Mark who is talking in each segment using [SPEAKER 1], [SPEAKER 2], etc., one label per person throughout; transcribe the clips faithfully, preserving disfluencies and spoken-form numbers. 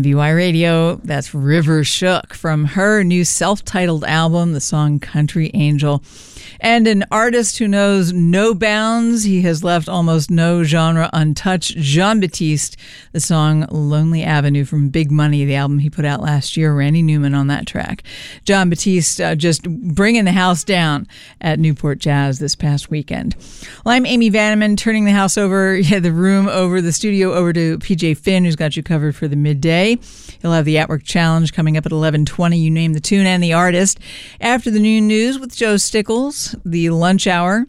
[SPEAKER 1] V Y Radio. That's River Shook from her new self-titled album, the song Country Angel. And an artist who knows no bounds, he has left almost no genre untouched, Jean-Baptiste, the song Lonely Avenue from Big Money, the album he put out last year. Randy Newman on that track. Jean-Baptiste uh, just bringing the house down at Newport Jazz this past weekend. Well, I'm Amy Vanneman, turning the house over, yeah, the room over, the studio over to P J Finn, who's got you covered for the midday. He'll have the At Work Challenge coming up at eleven twenty. You name the tune and the artist. After the noon news with Joe Stickles, the lunch hour,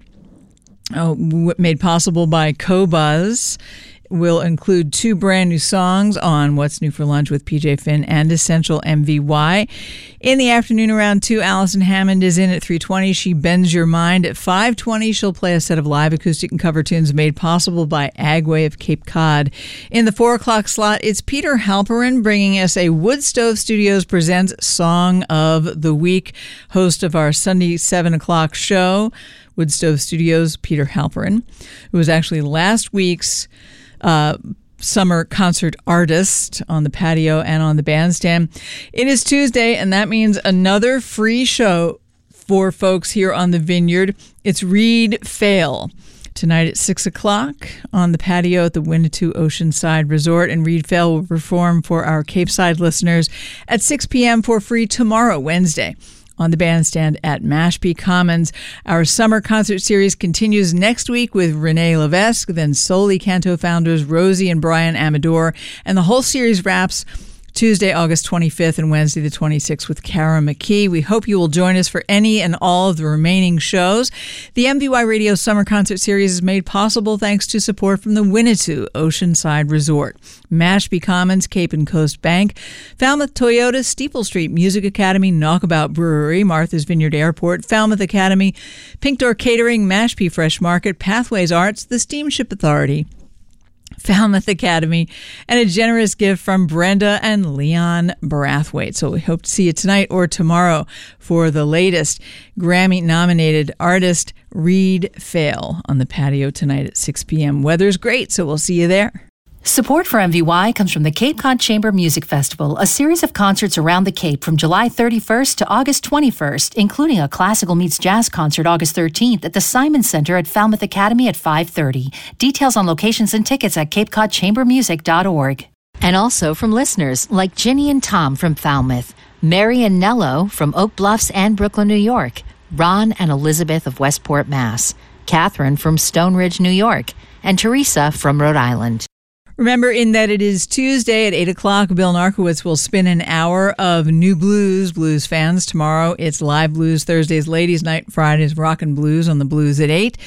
[SPEAKER 1] oh, made possible by Qobuz, will include two brand new songs on What's New for Lunch with P J Finn and Essential M V Y. In the afternoon around two, Allison Hammond is in at three twenty. She bends your mind. At five twenty, she'll play a set of live acoustic and cover tunes made possible by Agway of Cape Cod. In the four o'clock slot, it's Peter Halperin bringing us a Wood Stove Studios Presents Song of the Week, host of our Sunday seven o'clock show. Wood Stove Studios, Peter Halperin, who was actually last week's Uh, summer concert artist on the patio and on the bandstand. It is Tuesday, and that means another free show for folks here on the Vineyard. It's Reed Fail tonight at six o'clock on the patio at the Winnetou Oceanside Resort, and Reed Fail will perform for our Cape Side listeners at six p.m. for free tomorrow, Wednesday, on the bandstand at Mashpee Commons. Our summer concert series continues next week with Renee Levesque, then Soli Canto founders Rosie and Brian Amador, and the whole series wraps Tuesday, August twenty-fifth and Wednesday the twenty-sixth with Kara McKee. We hope you will join us for any and all of the remaining shows. The M V Y Radio Summer Concert Series is made possible thanks to support from the Winnetou Oceanside Resort, Mashpee Commons, Cape and Coast Bank, Falmouth Toyota, Steeple Street Music Academy, Knockabout Brewery, Martha's Vineyard Airport, Falmouth Academy, Pink Door Catering, Mashpee Fresh Market, Pathways Arts, the Steamship Authority, Falmouth Academy, and a generous gift from Brenda and Leon Brathwaite. So we hope to see you tonight or tomorrow for the latest Grammy-nominated artist, Reed Fail, on the patio tonight at six p.m. Weather's great, so we'll see you there.
[SPEAKER 2] Support for M V Y comes from the Cape Cod Chamber Music Festival, a series of concerts around the Cape from July thirty-first to August twenty-first, including a classical meets jazz concert August thirteenth at the Simon Center at Falmouth Academy at five thirty. Details on locations and tickets at cape cod chamber music dot org. And also from listeners like Ginny and Tom from Falmouth, Mary and Nello from Oak Bluffs and Brooklyn, New York, Ron and Elizabeth of Westport, Mass, Catherine from Stone Ridge, New York, and Teresa from Rhode Island.
[SPEAKER 1] Remember, in that it is Tuesday at eight o'clock, Bill Narkowitz will spin an hour of new blues, blues fans. Tomorrow, it's live blues. Thursday's ladies' night. Friday's rockin' blues on the blues at eight.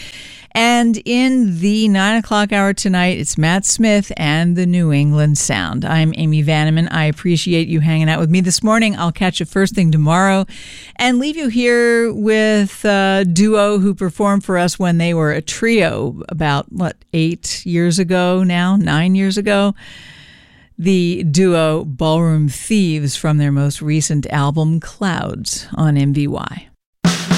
[SPEAKER 1] And in the nine o'clock hour tonight, it's Matt Smith and the New England Sound. I'm Amy Vanneman. I appreciate you hanging out with me this morning. I'll catch you first thing tomorrow and leave you here with a duo who performed for us when they were a trio about, what, eight years ago now, nine years ago. The duo Ballroom Thieves from their most recent album, Clouds, on M V Y.